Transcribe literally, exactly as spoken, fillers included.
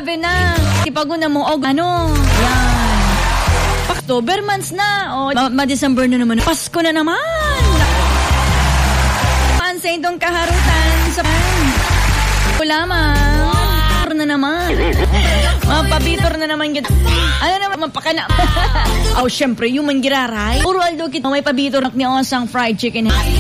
Sabi na, ipago na mo, og ano, yan. October months na, o, ma-December na naman. Pasko na naman. Sa itong kaharutan sa ulaman. Wow. Na naman. Mapabitor na naman kita. Ano naman, mapakana. Aw, syempre, yung mangiraray. Puro aldo kita, may pabitor ni Osang fried chicken.